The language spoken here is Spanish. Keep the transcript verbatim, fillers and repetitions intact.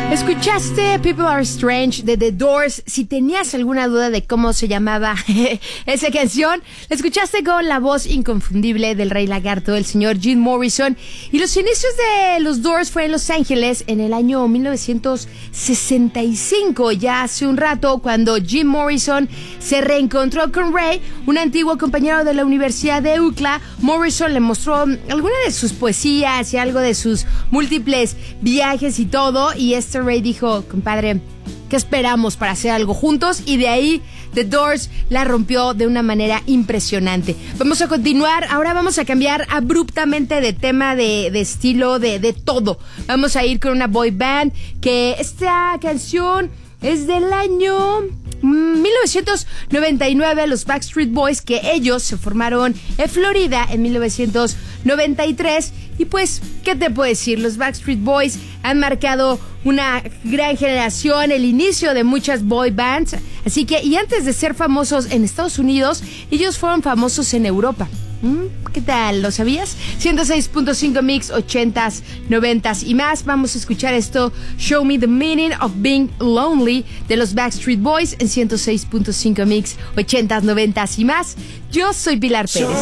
Escuchaste People Are Strange de The Doors. Si tenías alguna duda de cómo se llamaba esa canción, la escuchaste con la voz inconfundible del Rey Lagarto, el señor Jim Morrison. Y los inicios de los Doors fue en Los Ángeles en el año mil novecientos sesenta y cinco, ya hace un rato, cuando Jim Morrison se reencontró con Ray, un antiguo compañero de la Universidad de U C L A. Morrison le mostró alguna de sus poesías y algo de sus múltiples viajes y todo, y este Ray dijo: compadre, ¿qué esperamos para hacer algo juntos? Y de ahí The Doors la rompió de una manera impresionante. Vamos a continuar, ahora vamos a cambiar abruptamente de tema, de, de estilo, de, de todo. Vamos a ir con una boy band, que esta canción es del año mil novecientos noventa y nueve, los Backstreet Boys, que ellos se formaron en Florida en mil novecientos noventa y tres. Y pues, ¿qué te puedo decir? Los Backstreet Boys han marcado una gran generación, el inicio de muchas boy bands. Así que, y antes de ser famosos en Estados Unidos, ellos fueron famosos en Europa. ¿Qué tal? ¿Lo sabías? ciento seis punto cinco Mix, ochentas, noventas y más. Vamos a escuchar esto, Show Me the Meaning of Being Lonely, de los Backstreet Boys, en ciento seis punto cinco Mix, ochentas, noventas y más. Yo soy Pilar Pérez.